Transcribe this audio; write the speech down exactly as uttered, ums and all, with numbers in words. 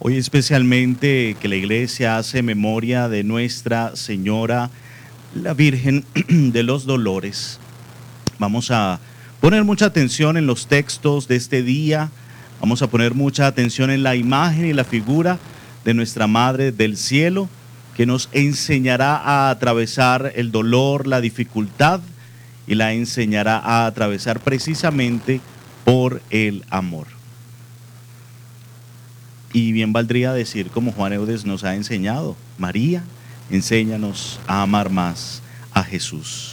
Hoy especialmente que la iglesia hace memoria de Nuestra Señora, la Virgen de los Dolores. Vamos a poner mucha atención en los textos de este día. Vamos a poner mucha atención en la imagen y la figura de nuestra Madre del Cielo, que nos enseñará a atravesar el dolor, la dificultad, y la enseñará a atravesar precisamente por el amor. Y bien valdría decir, como Juan Eudes nos ha enseñado: María, enséñanos a amar más a Jesús.